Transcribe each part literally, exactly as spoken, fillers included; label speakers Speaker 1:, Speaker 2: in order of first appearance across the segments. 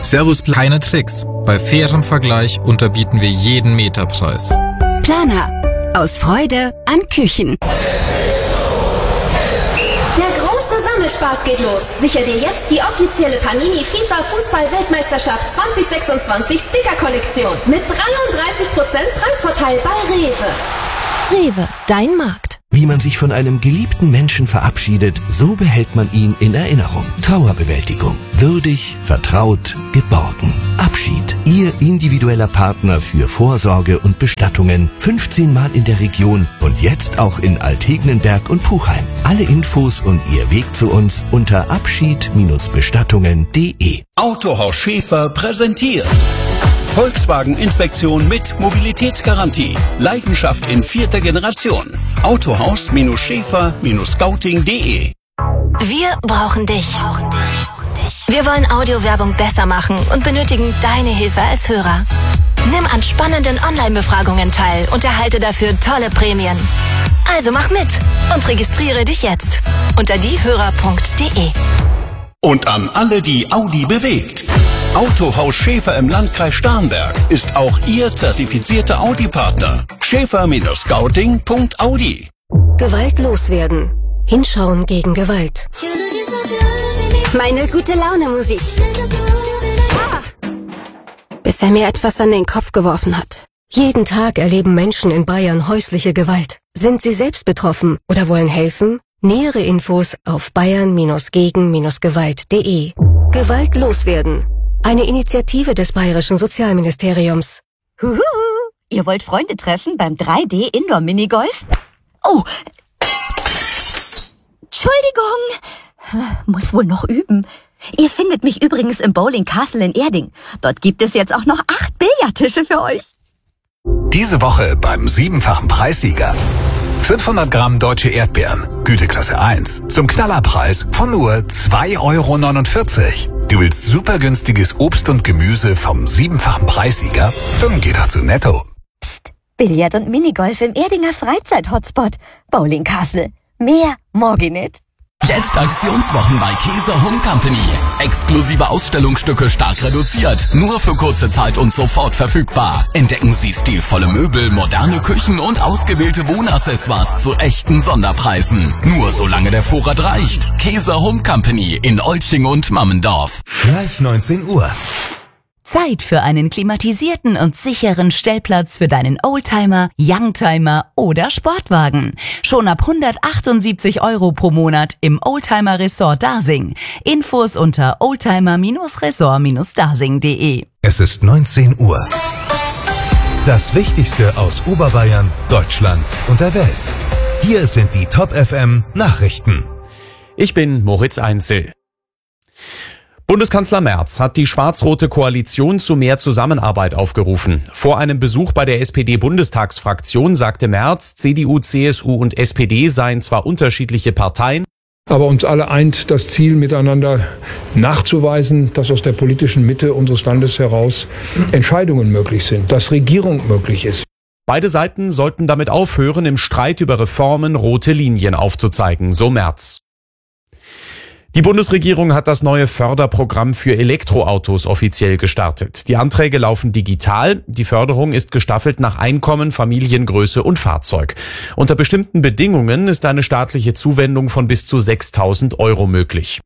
Speaker 1: Servus. Keine Tricks. Bei fairem Vergleich unterbieten wir jeden Meterpreis.
Speaker 2: Planer. Aus Freude an Küchen.
Speaker 3: Der große Sammelspaß geht los. Sicher dir jetzt die offizielle Panini FIFA Fußball-Weltmeisterschaft zwanzig sechsundzwanzig Sticker-Kollektion. Mit dreiunddreißig Prozent Preisvorteil bei Rewe.
Speaker 2: Rewe, dein Markt.
Speaker 4: Wie man sich von einem geliebten Menschen verabschiedet, so behält man ihn in Erinnerung. Trauerbewältigung. Würdig, vertraut, geborgen. Abschied. Ihr individueller Partner für Vorsorge und Bestattungen. fünfzehn Mal in der Region und jetzt auch in Altegnenberg und Puchheim. Alle Infos und Ihr Weg zu uns unter abschied Bestattungen punkt de.
Speaker 5: Autohaus Schäfer präsentiert Volkswagen-Inspektion mit Mobilitätsgarantie. Leidenschaft in vierter Generation. Autohaus Schäfer Scouting punkt de.
Speaker 6: Wir brauchen dich. Wir wollen Audiowerbung besser machen und benötigen deine Hilfe als Hörer. Nimm an spannenden Online-Befragungen teil und erhalte dafür tolle Prämien. Also mach mit und registriere dich jetzt unter diehörer punkt de.
Speaker 5: Und an alle, die Audi bewegt. Autohaus Schäfer im Landkreis Starnberg ist auch Ihr zertifizierter Audi-Partner. Schäfer Scouting punkt audi.
Speaker 2: Gewalt loswerden. Hinschauen gegen Gewalt. Meine gute Laune Musik. Ah. Bis er mir etwas an den Kopf geworfen hat. Jeden Tag erleben Menschen in Bayern häusliche Gewalt. Sind Sie selbst betroffen oder wollen helfen? Nähere Infos auf bayern gegen gewalt punkt de. Gewalt loswerden. Eine Initiative des Bayerischen Sozialministeriums.
Speaker 7: Huhu, ihr wollt Freunde treffen beim drei D Indoor Minigolf? Oh, Entschuldigung, muss wohl noch üben. Ihr findet mich übrigens im Bowling Castle in Erding. Dort gibt es jetzt auch noch acht Billardtische für euch.
Speaker 8: Diese Woche beim siebenfachen Preissieger. fünfhundert Gramm deutsche Erdbeeren, Güteklasse eins, zum Knallerpreis von nur zwei Euro neunundvierzig. Du willst super günstiges Obst und Gemüse vom siebenfachen Preissieger? Dann geh doch zu Netto.
Speaker 7: Psst, Billard und Minigolf im Erdinger Freizeit-Hotspot. Bowling Castle. Mehr morgen nicht.
Speaker 9: Jetzt Aktionswochen bei Käser Home Company. Exklusive Ausstellungsstücke stark reduziert. Nur für kurze Zeit und sofort verfügbar. Entdecken Sie stilvolle Möbel, moderne Küchen und ausgewählte Wohnaccessoires zu echten Sonderpreisen. Nur solange der Vorrat reicht. Käser Home Company in Olching und Mammendorf.
Speaker 10: Gleich neunzehn Uhr.
Speaker 11: Zeit für einen klimatisierten und sicheren Stellplatz für deinen Oldtimer, Youngtimer oder Sportwagen. Schon ab hundertachtundsiebzig Euro pro Monat im Oldtimer Resort Dasing. Infos unter oldtimer Resort Dasing punkt de.
Speaker 10: Es ist neunzehn Uhr. Das Wichtigste aus Oberbayern, Deutschland und der Welt. Hier sind die Top F M Nachrichten.
Speaker 12: Ich bin Moritz Einzel. Bundeskanzler Merz hat die schwarz-rote Koalition zu mehr Zusammenarbeit aufgerufen. Vor einem Besuch bei der S P D-Bundestagsfraktion sagte Merz, C D U, C S U und S P D seien zwar unterschiedliche Parteien,
Speaker 13: aber uns alle eint das Ziel, miteinander nachzuweisen, dass aus der politischen Mitte unseres Landes heraus Entscheidungen möglich sind, dass Regierung möglich ist.
Speaker 12: Beide Seiten sollten damit aufhören, im Streit über Reformen rote Linien aufzuzeigen, so Merz. Die Bundesregierung hat das neue Förderprogramm für Elektroautos offiziell gestartet. Die Anträge laufen digital. Die Förderung ist gestaffelt nach Einkommen, Familiengröße und Fahrzeug. Unter bestimmten Bedingungen ist eine staatliche Zuwendung von bis zu sechstausend Euro möglich.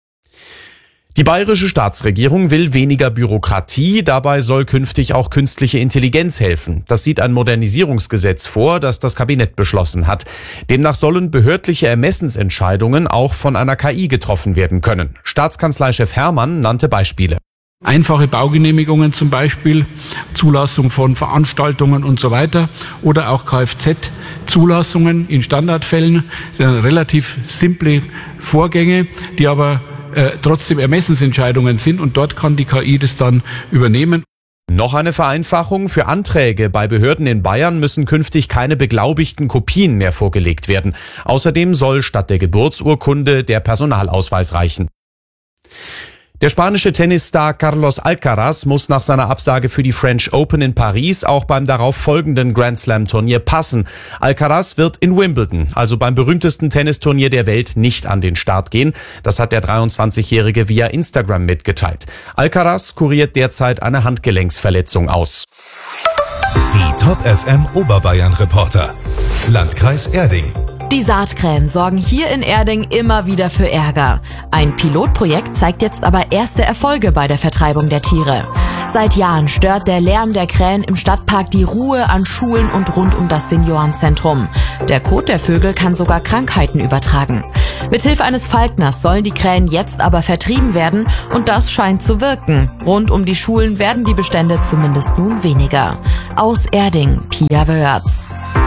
Speaker 12: Die bayerische Staatsregierung will weniger Bürokratie, dabei soll künftig auch künstliche Intelligenz helfen. Das sieht ein Modernisierungsgesetz vor, das das Kabinett beschlossen hat. Demnach sollen behördliche Ermessensentscheidungen auch von einer K I getroffen werden können. Staatskanzleichef Hermann nannte Beispiele.
Speaker 14: Einfache Baugenehmigungen zum Beispiel, Zulassung von Veranstaltungen und so weiter oder auch Kfz-Zulassungen in Standardfällen. Das sind relativ simple Vorgänge, die aber äh, trotzdem Ermessensentscheidungen sind und dort kann die K I das dann übernehmen.
Speaker 12: Noch eine Vereinfachung: Für Anträge bei Behörden in Bayern müssen künftig keine beglaubigten Kopien mehr vorgelegt werden. Außerdem soll statt der Geburtsurkunde der Personalausweis reichen. Der spanische Tennisstar Carlos Alcaraz muss nach seiner Absage für die French Open in Paris auch beim darauf folgenden Grand Slam Turnier passen. Alcaraz wird in Wimbledon, also beim berühmtesten Tennisturnier der Welt, nicht an den Start gehen. Das hat der dreiundzwanzigjährige via Instagram mitgeteilt. Alcaraz kuriert derzeit eine Handgelenksverletzung aus.
Speaker 10: Die Top F M Oberbayern Reporter. Landkreis Erding.
Speaker 15: Die Saatkrähen sorgen hier in Erding immer wieder für Ärger. Ein Pilotprojekt zeigt jetzt aber erste Erfolge bei der Vertreibung der Tiere. Seit Jahren stört der Lärm der Krähen im Stadtpark die Ruhe an Schulen und rund um das Seniorenzentrum. Der Kot der Vögel kann sogar Krankheiten übertragen. Mithilfe eines Falkners sollen die Krähen jetzt aber vertrieben werden und das scheint zu wirken. Rund um die Schulen werden die Bestände zumindest nun weniger. Aus Erding, Pia Wörz.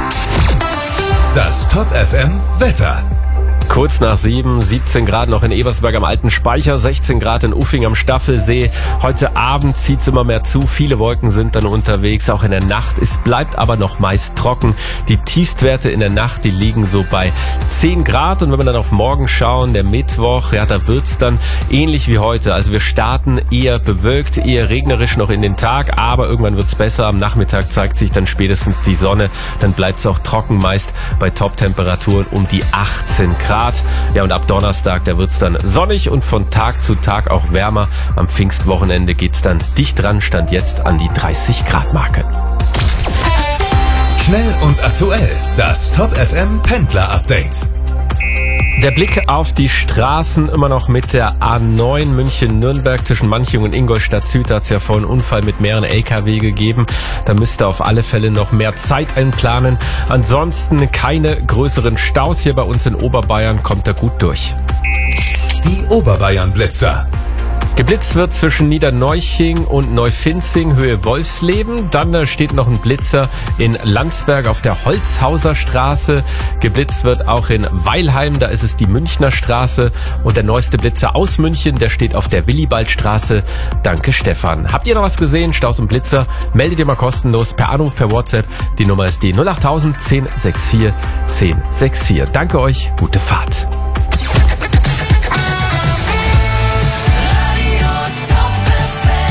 Speaker 10: Das Top F M Wetter.
Speaker 16: Kurz nach sieben, siebzehn Grad noch in Ebersberg am Alten Speicher, sechzehn Grad in Uffing am Staffelsee. Heute Abend zieht's immer mehr zu, viele Wolken sind dann unterwegs, auch in der Nacht. Es bleibt aber noch meist trocken. Die Tiefstwerte in der Nacht, die liegen so bei zehn Grad. Und wenn wir dann auf morgen schauen, der Mittwoch, ja, da wird's dann ähnlich wie heute. Also wir starten eher bewölkt, eher regnerisch noch in den Tag, aber irgendwann wird's besser. Am Nachmittag zeigt sich dann spätestens die Sonne. Dann bleibt's auch trocken, meist bei Top-Temperaturen um die achtzehn Grad. Ja, und ab Donnerstag, da wird's dann sonnig und von Tag zu Tag auch wärmer. Am Pfingstwochenende geht's dann dicht dran, stand jetzt an die dreißig Grad Marke.
Speaker 10: Schnell und aktuell, das Top F M Pendler Update.
Speaker 16: Der Blick auf die Straßen immer noch mit der A neun München-Nürnberg zwischen Manching und Ingolstadt Süd. Da hat es ja vorhin einen Unfall mit mehreren L K W gegeben. Da müsste auf alle Fälle noch mehr Zeit einplanen. Ansonsten keine größeren Staus hier bei uns in Oberbayern. Kommt da gut durch.
Speaker 10: Die Oberbayern-Blitzer.
Speaker 16: Geblitzt wird zwischen Niederneuching und Neufinzing, Höhe Wolfsleben. Dann steht noch ein Blitzer in Landsberg auf der Holzhauser Straße. Geblitzt wird auch in Weilheim, da ist es die Münchner Straße. Und der neueste Blitzer aus München, der steht auf der Willibald-Straße. Danke, Stefan. Habt ihr noch was gesehen? Staus und Blitzer? Meldet ihr mal kostenlos per Anruf, per WhatsApp. Die Nummer ist die null acht null null zehn vierundsechzig zehn vierundsechzig. Danke euch, gute Fahrt.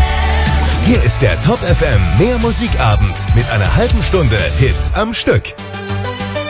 Speaker 10: Hier ist der Top F M Mehr Musikabend mit einer halben Stunde Hits am Stück.